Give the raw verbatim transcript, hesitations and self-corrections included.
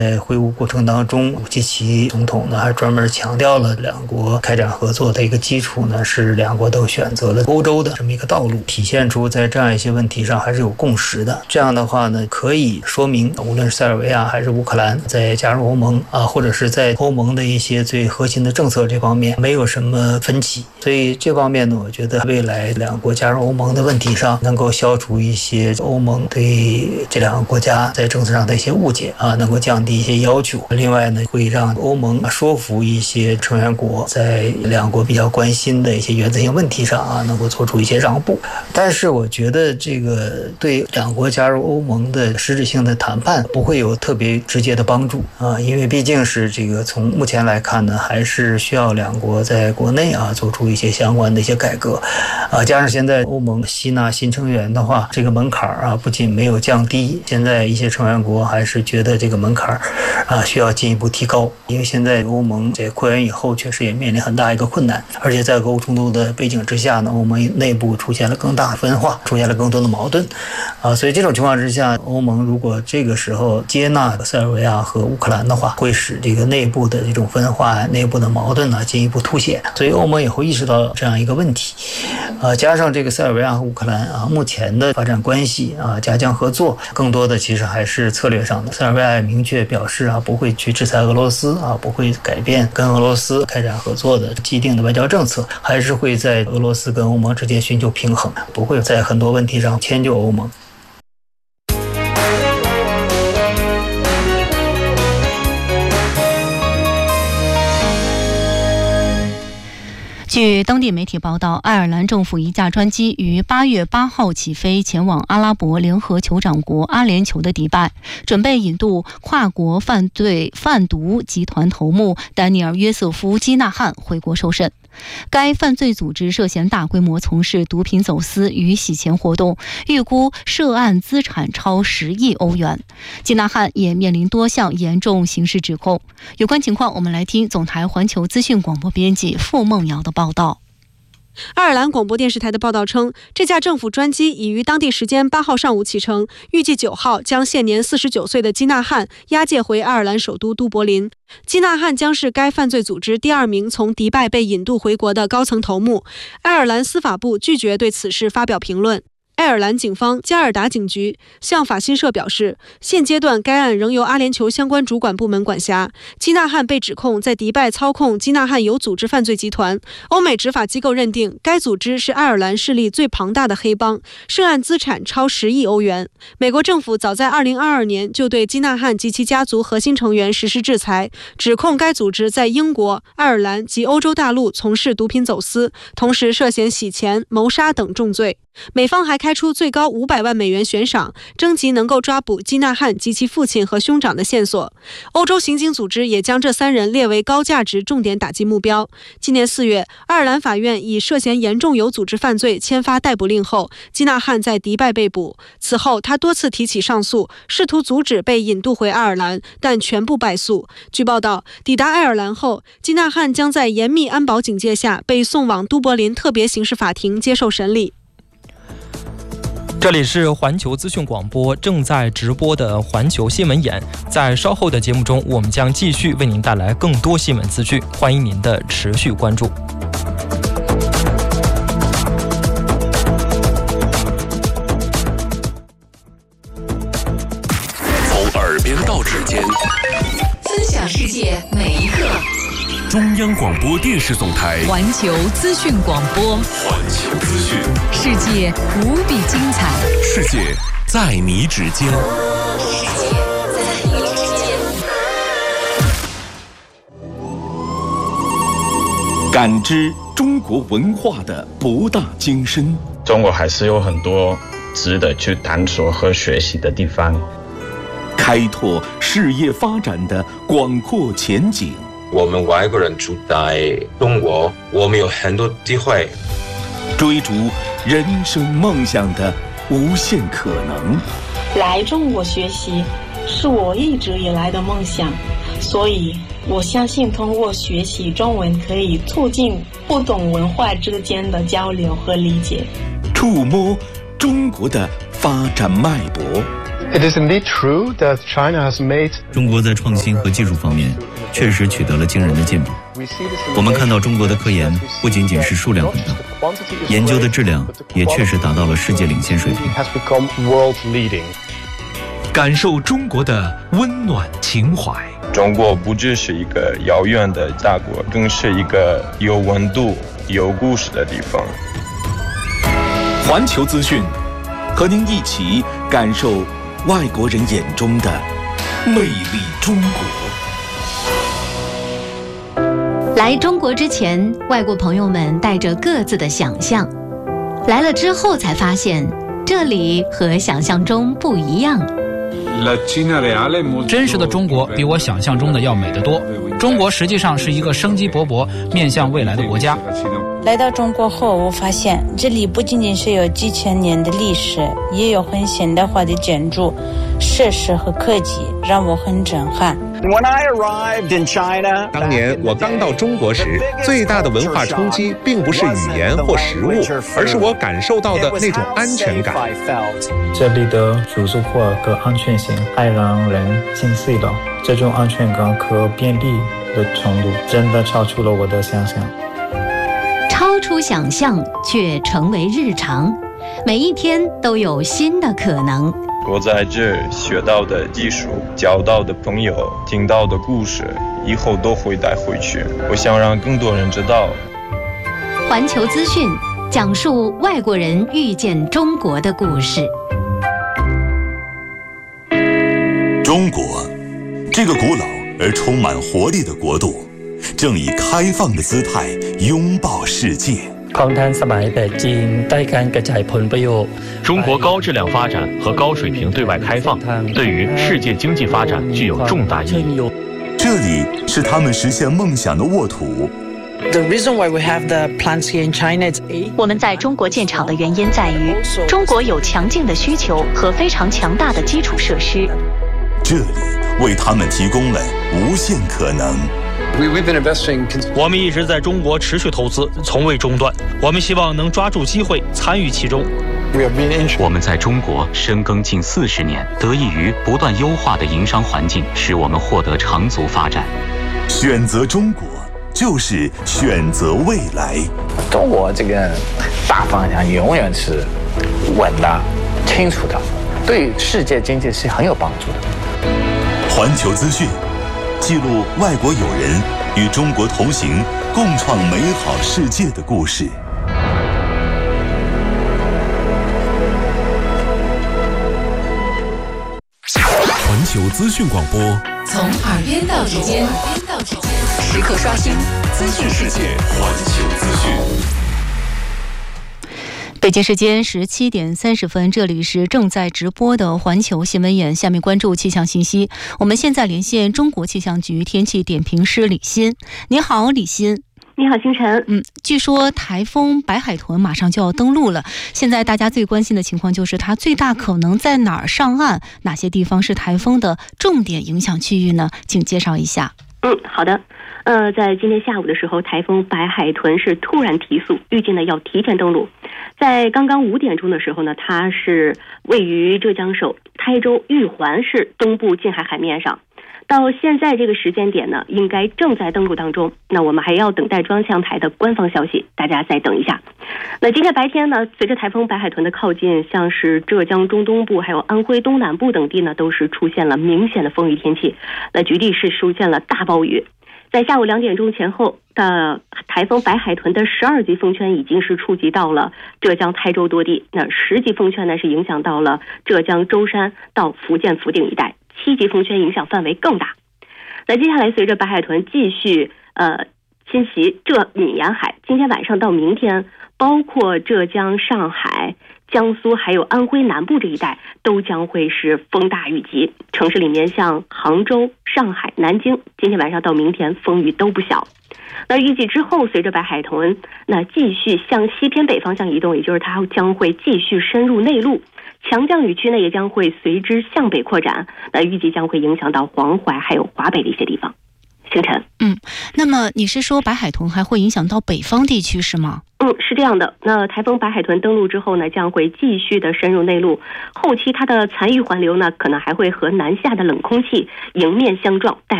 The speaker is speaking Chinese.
在会晤过程当中，武契奇总统呢还专门强调了两国开展合作的一个基础呢是两国都选择了欧洲的这么一个道路，体现出在这样一些问题上还是有共识的。这样的话呢，可以说明无论是塞尔维亚还是乌克兰在加入欧盟啊，或者是在欧盟的一些最核心的政策这方面没有什么分歧。所以这方面呢，我觉得未来两国加入欧盟的问题上能够消除一些欧盟对这两个国家在政策上的一些误解啊，能够降低一些要求。另外呢，会让欧盟说服一些成员国在两国比较关心的一些原则性问题上啊，能够做出一些让步。但是我觉得这个对两国加入欧盟的实质性的谈判不会有特别直接的帮助啊，因为毕竟是这个从目前来看呢，还是需要两国在国内啊做出一些相关的一些改革啊，加上现在欧盟吸纳新成员的话，这个门槛啊不仅没有降低，现在一些成员国还是觉得这个门槛啊需要进一步提高，因为现在欧盟在扩员以后确实也面临很大一个困难，而且在俄乌冲突的背景之下呢，欧盟内部出现了更大的分化，出现了更多的矛盾啊，所以这种情况之下，欧盟如果这个时候接纳塞尔维亚和乌克兰的话，会使这个内部的这种分化、内部的矛盾呢进一步凸显，所以欧盟也会意识到这样一个问题。呃，加上这个塞尔维亚和乌克兰啊，目前的发展关系啊，加强合作，更多的其实还是策略上的。塞尔维亚明确表示啊，不会去制裁俄罗斯啊，不会改变跟俄罗斯开展合作的既定的外交政策，还是会在俄罗斯跟欧盟之间寻求平衡，不会在很多问题上迁就欧盟。 据当地媒体报道，爱尔兰政府一架专机于八月八号起飞，前往阿拉伯联合酋长国阿联酋的迪拜，准备引渡跨国犯罪贩毒集团头目丹尼尔·约瑟夫·基纳汉回国受审。该犯罪组织涉嫌大规模从事毒品走私与洗钱活动，预估涉案资产超十亿欧元。基纳汉也面临多项严重刑事指控。有关情况，我们来听总台环球资讯广播编辑傅梦瑶的报道。 爱尔兰广播电视台的报道称，这架政府专机已于当地时间八号上午启程，预计九号将现年四十九岁的基纳汉押解回爱尔兰首都都柏林。基纳汉将是该犯罪组织第二名从迪拜被引渡回国的高层头目。爱尔兰司法部拒绝对此事发表评论。爱尔兰警方加尔达警局向法新社表示，现阶段该案仍由阿联酋相关主管部门管辖。基纳汉被指控在迪拜操控基纳汉有组织犯罪集团，欧美执法机构认定该组织是爱尔兰势力最庞大的黑帮，涉案资产超十亿欧元。美国政府早在二零二二年就对基纳汉及其家族核心成员实施制裁，指控该组织在英国、爱尔兰及欧洲大陆从事毒品走私，同时涉嫌洗钱、谋杀等重罪。美方还开出最高五百万美元悬赏，征集能够抓捕基纳汉及其父亲和兄长的线索。欧洲刑警组织也将这三人列为高价值重点打击目标。今年四月，爱尔兰法院以涉嫌严重有组织犯罪签发逮捕令后，基纳汉在迪拜被捕。此后，他多次提起上诉，试图阻止被引渡回爱尔兰，但全部败诉。据报道，抵达爱尔兰后，基纳汉将在严密安保警戒下被送往都柏林特别刑事法庭接受审理。 这里是环球资讯广播正在直播的环球新闻眼，在稍后的节目中，我们将继续为您带来更多新闻资讯，欢迎您的持续关注。 从耳边到指尖， 分享世界每一刻。 中央广播电视总台环球资讯广播， 环球资讯， 世界无比精彩， 世界在你指尖， 世界在你指尖。 感知中国文化的博大精深， 中国还是有很多值得去探索和学习的地方， 开拓事业发展的广阔前景。 我们外国人住在中国，我们有很多机会追逐人生梦想的无限可能。 来中国学习是我一直以来的梦想，所以我相信通过学习中文可以促进不同文化之间的交流和理解， 触摸中国的发展脉搏。 It is indeed true that China has made 中国在创新和技术方面确实取得了惊人的进步。我们看到中国的科研不仅仅是数量很大，研究的质量也确实达到了世界领先水平。 感受中国的温暖情怀。 中国不只是一个遥远的大国，更是一个有温度、有故事的地方。 环球资讯，和您一起感受外国人眼中的魅力中国。 来中国之前，外国朋友们带着各自的想象，来了之后才发现，这里和想象中不一样。 真实的中国比我想象中的要美得多。中国实际上是一个生机勃勃、面向未来的国家。 来到中国后，我发现这里不仅仅是有几千年的历史，也有很现代化的建筑、设施和科技，让我很震撼。 When I arrived in China， 当年我刚到中国时，最大的文化冲击并不是语言或食物，而是我感受到的那种安全感。 这里的舒适化和安全性还让人心碎了，这种安全感和便利的程度真的超出了我的想象。 超出想象却成为日常，每一天都有新的可能。 我在这学到的技术、交到的朋友、听到的故事，以后都会带回去。我想让更多人知道。 环球资讯讲述外国人遇见中国的故事。 中国，这个古老而充满活力的国度，正以开放的姿态拥抱世界。 中国高质量发展和高水平对外开放，对于世界经济发展具有重大意义。 这里是他们实现梦想的沃土。 The reason why we have the plants here in China is 我们在中国建厂的原因在于，中国有强劲的需求和非常强大的基础设施。 这里为他们提供了无限可能。 我们一直在中国持续投资，从未中断。我们希望能抓住机会，参与其中。 我们在中国深耕近四十年，得益于不断优化的营商环境，使我们获得长足发展。 选择中国，就是选择未来。 中国这个大方向永远是稳的、清楚的，对世界经济是很有帮助的。 环球资讯记录外国友人与中国同行、共创美好世界的故事。 环球资讯广播， 从耳边到指尖，时刻刷新资讯世界。 环球资讯。 北京时间十七点三十分，这里是正在直播的环球新闻眼。下面关注气象信息。我们现在连线中国气象局天气点评师李欣。你好，李欣。 你好，星辰。 嗯，据说台风白海豚马上就要登陆了。现在大家最关心的情况就是它最大可能在哪儿上岸？哪些地方是台风的重点影响区域呢？请介绍一下。 嗯，好的。呃，在今天下午的时候，台风白海豚是突然提速，预计呢要提前登陆。在刚刚五点钟的时候呢，它是位于浙江省台州玉环市东部近海海面上。到现在这个时间点呢，应该正在登陆当中。那我们还要等待中央气象台的官方消息，大家再等一下。那今天白天呢，随着台风白海豚的靠近，像是浙江中东部还有安徽东南部等地呢，都是出现了明显的风雨天气。那局地是出现了大暴雨。在下午两点钟前后的台风白海豚的十二级风圈已经是触及到了浙江台州多地，那十级风圈呢是影响到了浙江舟山到福建福鼎一带，七级风圈影响范围更大。那接下来随着白海豚继续呃侵袭浙闽沿海，今天晚上到明天，包括浙江、上海、江苏还有安徽南部这一带都将会是风大雨急，城市里面像杭州、上海、南京，今天晚上到明天风雨都不小。那预计之后，随着白海豚那继续向西偏北方向移动，也就是它将会继续深入内陆，强降雨区呢也将会随之向北扩展，那预计将会影响到黄淮还有华北的一些地方。星辰。 嗯，那么你是说白海豚还会影响到北方地区是吗？ 嗯，是这样的。那台风白海豚登陆之后呢，将会继续的深入内陆，后期它的残余环流呢，可能还会和南下的冷空气迎面相撞，带